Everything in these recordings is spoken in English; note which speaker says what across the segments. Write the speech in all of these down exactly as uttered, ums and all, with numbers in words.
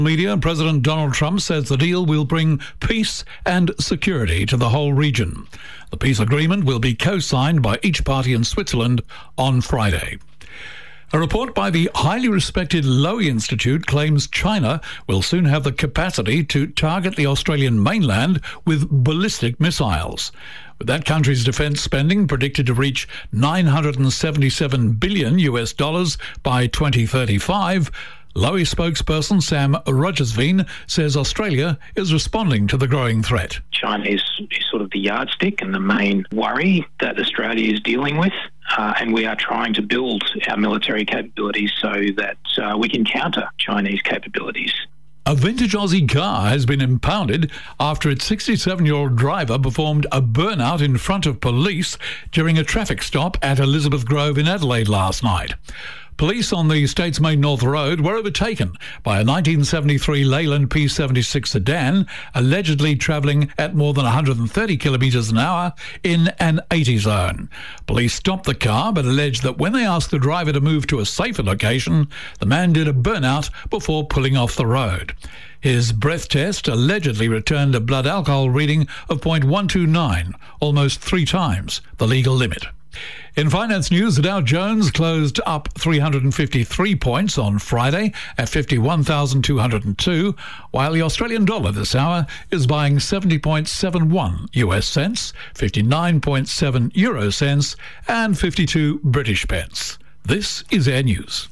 Speaker 1: Media, President Donald Trump says the deal will bring peace and security to the whole region. The peace agreement will be co-signed by each party in Switzerland on Friday. A report by the highly respected Lowy Institute claims China will soon have the capacity to target the Australian mainland with ballistic missiles. With that country's defence spending predicted to reach nine hundred seventy-seven billion U S dollars by twenty thirty-five, Lowy spokesperson Sam Rogersveen says Australia is responding to the growing threat.
Speaker 2: China is, is sort of the yardstick and the main worry that Australia is dealing with, uh, and we are trying to build our military capabilities so that uh, we can counter Chinese capabilities.
Speaker 1: A vintage Aussie car has been impounded after its sixty-seven-year-old driver performed a burnout in front of police during a traffic stop at Elizabeth Grove in Adelaide last night. Police on the state's main North Road were overtaken by a nineteen seventy-three Leyland P seventy-six sedan, allegedly travelling at more than one hundred thirty kilometres an hour in an eighty zone. Police stopped the car but alleged that when they asked the driver to move to a safer location, the man did a burnout before pulling off the road. His breath test allegedly returned a blood alcohol reading of zero point one two nine, almost three times the legal limit. In finance news, the Dow Jones closed up three hundred fifty-three points on Friday at fifty-one thousand two hundred two, while the Australian dollar this hour is buying seventy point seven one U S cents, fifty-nine point seven euro cents and fifty-two British pence. This is Air News.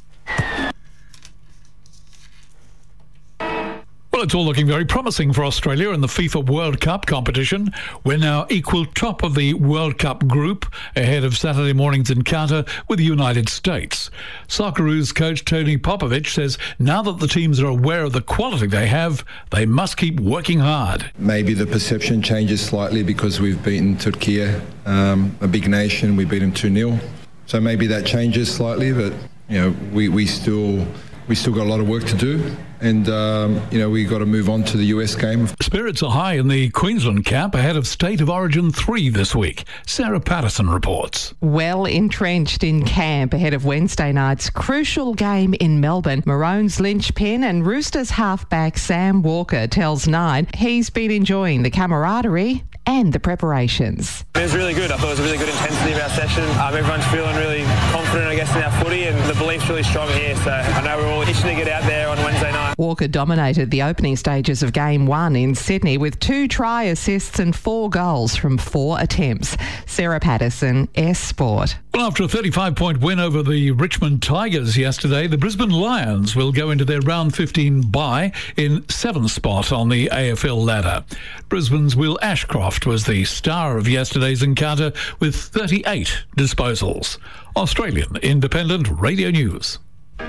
Speaker 1: Well, it's all looking very promising for Australia in the FIFA World Cup competition. We're now equal top of the World Cup group ahead of Saturday morning's encounter with the United States. Socceroos coach Tony Popovich says now that the teams are aware of the quality they have, they must keep working hard.
Speaker 3: Maybe the perception changes slightly because we've beaten Turkey, um, a big nation. We beat them two nil. So maybe that changes slightly, but you know, we, we still we still got a lot of work to do. And, um, you know, we got to move on to the U S game.
Speaker 1: Spirits are high in the Queensland camp ahead of State of Origin three this week. Sarah Patterson reports.
Speaker 4: Well entrenched in camp ahead of Wednesday night's crucial game in Melbourne, Maroons linchpin and Roosters halfback Sam Walker tells Nine he's been enjoying the camaraderie and the preparations.
Speaker 5: It was really good. I thought it was a really good intensity of our session. Um, everyone's feeling really confident, I guess, in our footy, and the belief's really strong here. So I know we're all itching to get out there on Wednesday night.
Speaker 4: Walker dominated the opening stages of Game one in Sydney with two try assists and four goals from four attempts. Sarah Patterson, S Sport.
Speaker 1: Well, after a thirty-five point win over the Richmond Tigers yesterday, the Brisbane Lions will go into their round fifteen bye in seventh spot on the A F L ladder. Brisbane's Will Ashcroft was the star of yesterday's encounter with thirty-eight disposals. Australian Independent Radio News.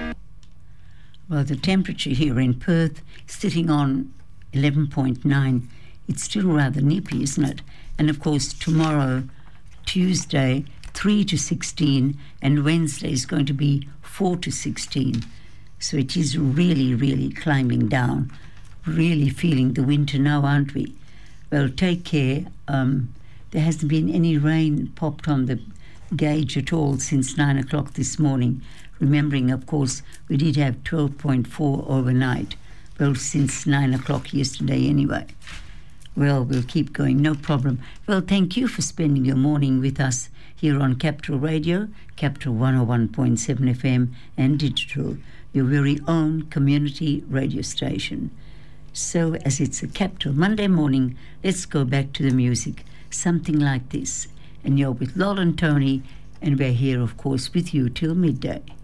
Speaker 6: Well, the temperature here in Perth sitting on eleven point nine. It's still rather nippy, isn't it? And of course, tomorrow, Tuesday, three to sixteen, and Wednesday is going to be four to sixteen. So it is really, really climbing down. Really feeling the winter now, aren't we? Well, take care. Um, there hasn't been any rain popped on the gauge at all since nine o'clock this morning. Remembering, of course, we did have twelve point four overnight. Well, since nine o'clock yesterday anyway. Well, we'll keep going, no problem. Well, thank you for spending your morning with us here on Capital Radio, Capital one oh one point seven F M and digital, your very own community radio station. So, as it's a Capital Monday morning, let's go back to the music, something like this. And you're with Lol and Tony, and we're here, of course, with you till midday.